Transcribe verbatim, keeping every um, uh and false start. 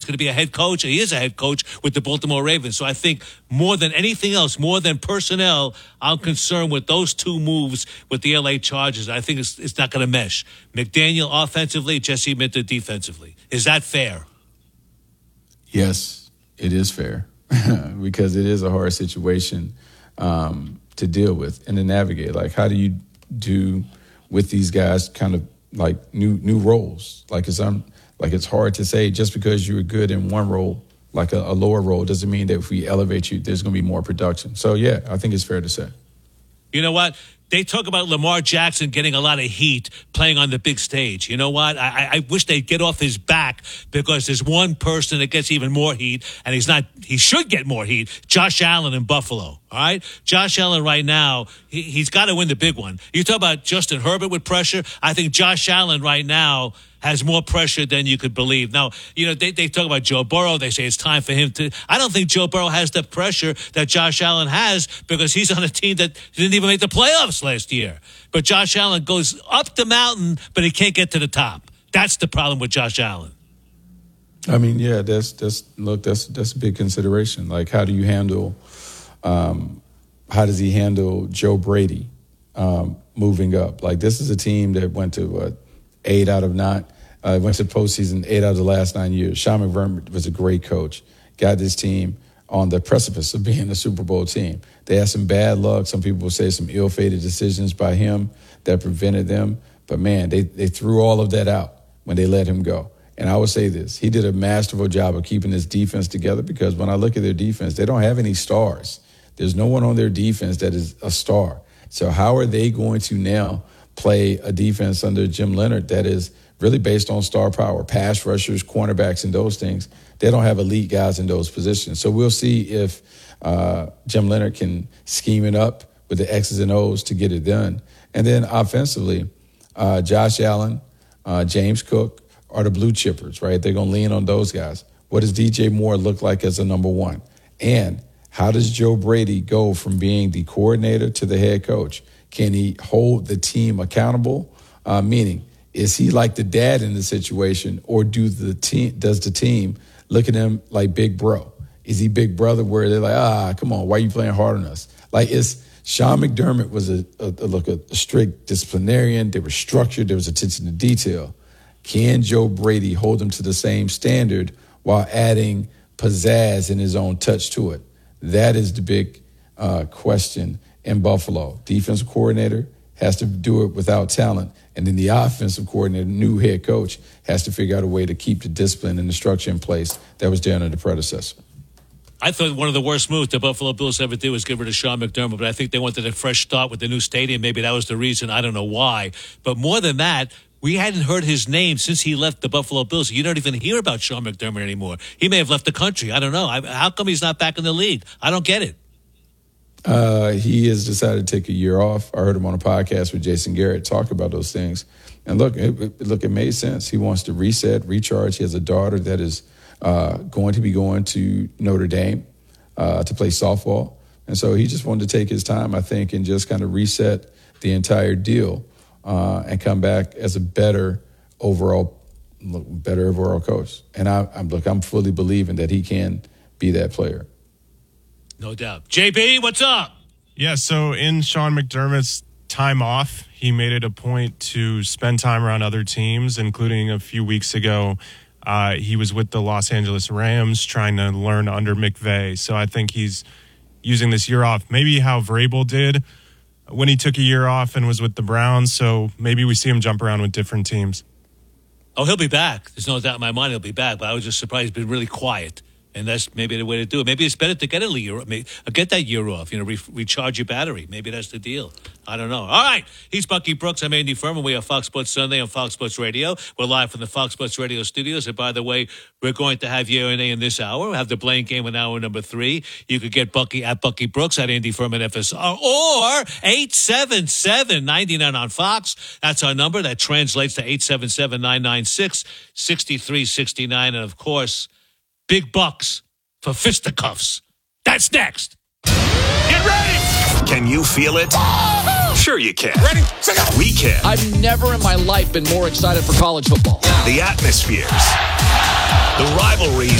going to be a head coach. He is a head coach with the Baltimore Ravens. So I think more than anything else, more than personnel, I'm concerned with those two moves with the L A Chargers. I think it's, it's not going to mesh. McDaniel offensively, Jesse Minter defensively. Is that fair? Yes, it is fair because it is a hard situation um, to deal with and to navigate. Like, how do you do with these guys kind of like new new roles? Like it's um, like it's hard to say just because you were good in one role, like a, a lower role, doesn't mean that if we elevate you, there's going to be more production. So, yeah, I think it's fair to say. You know what? They talk about Lamar Jackson getting a lot of heat playing on the big stage. You know what? I, I wish they'd get off his back because there's one person that gets even more heat, and he's not. He should get more heat. Josh Allen in Buffalo. All right? Josh Allen right now, he, he's got to win the big one. You talk about Justin Herbert with pressure. I think Josh Allen right now has more pressure than you could believe. Now, you know, they, they talk about Joe Burrow. They say it's time for him to. I don't think Joe Burrow has the pressure that Josh Allen has because he's on a team that didn't even make the playoffs last year. But Josh Allen goes up the mountain, but he can't get to the top. That's the problem with Josh Allen. I mean, yeah, that's that's look, that's that's a big consideration. Like, how do you handle? Um, how does he handle Joe Brady um, moving up? Like, this is a team that went to what, eight out of nine. Uh, went to the postseason eight out of the last nine years. Sean McVay was a great coach. Got this team on the precipice of being a Super Bowl team. They had some bad luck. Some people will say some ill-fated decisions by him that prevented them. But, man, they, they threw all of that out when they let him go. And I would say this. He did a masterful job of keeping this defense together because when I look at their defense, they don't have any stars. There's no one on their defense that is a star. So how are they going to now play a defense under Jim Leonard that is really based on star power, pass rushers, cornerbacks, and those things? They don't have elite guys in those positions. So we'll see if uh, Jim Leonard can scheme it up with the X's and O's to get it done. And then offensively, uh, Josh Allen, uh, James Cook are the blue chippers, right? They're going to lean on those guys. What does D J Moore look like as a number one? And how does Joe Brady go from being the coordinator to the head coach? Can he hold the team accountable? Uh, meaning, is he like the dad in the situation, or do the team does the team look at him like big bro? Is he big brother where they're like, ah, come on, why are you playing hard on us? Like, it's Sean McDermott was a, a, a look a, a strict disciplinarian. They were structured. There was attention to detail. Can Joe Brady hold them to the same standard while adding pizzazz and his own touch to it? That is the big uh, question in Buffalo. Defensive coordinator has to do it without talent. And then the offensive coordinator, new head coach, has to figure out a way to keep the discipline and the structure in place that was there under the predecessor. I thought one of the worst moves the Buffalo Bills ever did was get rid of Sean McDermott, but I think they wanted a fresh start with the new stadium. Maybe that was the reason. I don't know why. But more than that, we hadn't heard his name since he left the Buffalo Bills. You don't even hear about Sean McDermott anymore. He may have left the country. I don't know. I, how come he's not back in the league? I don't get it. Uh, he has decided to take a year off. I heard him on a podcast with Jason Garrett talk about those things. And look, it, it, look, it made sense. He wants to reset, recharge. He has a daughter that is uh, going to be going to Notre Dame uh, to play softball. And so he just wanted to take his time, I think, and just kind of reset the entire deal uh, and come back as a better overall, better overall coach. And I, I'm look, I'm fully believing that he can be that player. No doubt. J B, what's up? Yeah, so in Sean McDermott's time off, he made it a point to spend time around other teams, including a few weeks ago. Uh, he was with the Los Angeles Rams trying to learn under McVay. So I think he's using this year off, maybe how Vrabel did when he took a year off and was with the Browns. So maybe we see him jump around with different teams. Oh, he'll be back. There's no doubt in my mind he'll be back, but I was just surprised he's been really quiet. And that's maybe the way to do it. Maybe it's better to get a year, get that year off, you know, re- recharge your battery. Maybe that's the deal. I don't know. All right. He's Bucky Brooks. I'm Andy Furman. We are Fox Sports Sunday on Fox Sports Radio. We're live from the Fox Sports Radio studios. And by the way, we're going to have U N A in this hour. We'll have the Blaine game in hour number three. You could get Bucky at Bucky Brooks at Andy Furman F S R or eight seven seven, nine nine on Fox. That's our number. That translates to eight seven seven, nine nine six, six three six nine. And of course, big bucks for fisticuffs. That's next. Get ready! Can you feel it? Sure you can. Ready? Set go. We can. I've never in my life been more excited for college football. The atmospheres. The rivalries.